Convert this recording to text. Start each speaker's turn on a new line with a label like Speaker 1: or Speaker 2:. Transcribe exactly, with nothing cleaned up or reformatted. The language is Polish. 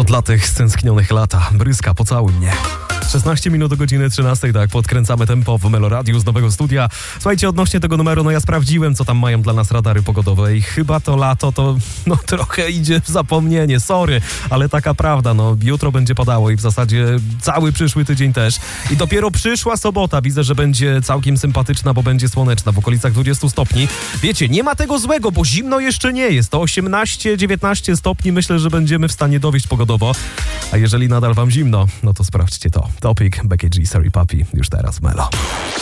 Speaker 1: Dla tych stęsknionych lata. Bryska, pocałuj mnie. szesnaście minut do godziny trzynastej, tak, podkręcamy tempo w Meloradiu z nowego studia. Słuchajcie, odnośnie tego numeru, no ja sprawdziłem, co tam mają dla nas radary pogodowe i chyba to lato to, no trochę idzie w zapomnienie, sorry, ale taka prawda, no jutro będzie padało i w zasadzie cały przyszły tydzień też. I dopiero przyszła sobota, widzę, że będzie całkiem sympatyczna, bo będzie słoneczna, w okolicach dwudziestu stopni. Wiecie, nie ma tego złego, bo zimno jeszcze nie jest, to osiemnaście dziewiętnaście stopni, myślę, że będziemy w stanie dowieść pogodowo, a jeżeli nadal wam zimno, no to sprawdźcie to. Topic, Becky G, Sorry Papi, już teraz w Melo.